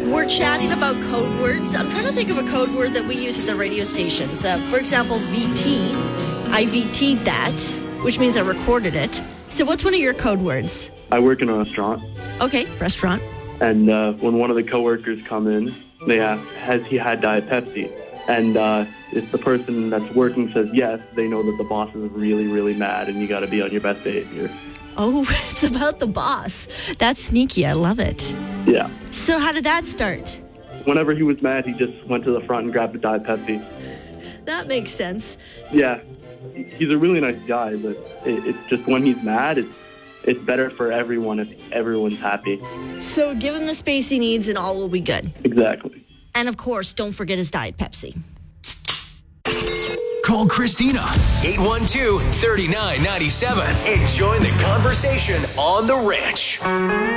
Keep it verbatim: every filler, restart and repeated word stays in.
We're chatting about code words. I'm trying to think of a code word that we use at the radio stations. Uh, for example, V T. I V T'd that, which means I recorded it. So what's one of your code words? I work in a restaurant. Okay, restaurant. And uh, when one of the coworkers come in, they ask, has he had Diet Pepsi? And uh, if the person that's working says yes, they know that the boss is really, really mad and you got to be on your best behavior. Oh, it's about the boss. That's sneaky. I love it. Yeah. So how did that start? Whenever he was mad, he just went to the front and grabbed a Diet Pepsi. That makes sense. Yeah. He's a really nice guy, but it, it's just when he's mad, it's, it's better for everyone if everyone's happy. So give him the space he needs and all will be good. Exactly. And of course, don't forget his Diet Pepsi. Call Christina, eight one two, three nine nine seven, and join the conversation on The Ranch.